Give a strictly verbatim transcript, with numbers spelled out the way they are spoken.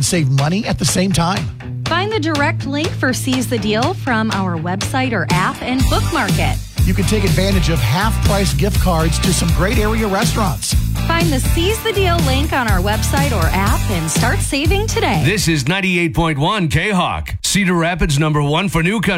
can save money at the same time. Find the direct link for Seize the Deal from our website or app and bookmark it. You can take advantage of half-price gift cards to some great area restaurants. Find the Seize the Deal link on our website or app and start saving today. This is ninety-eight point one K-Hawk, Cedar Rapids number one for new country.